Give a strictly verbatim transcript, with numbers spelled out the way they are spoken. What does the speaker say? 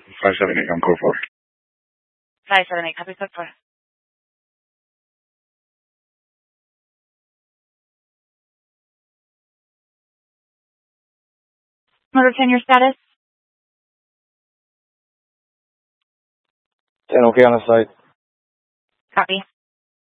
five seven eight on code four. five seven eight, copy code four. Motor ten, your status? ten okay on the site. Copy.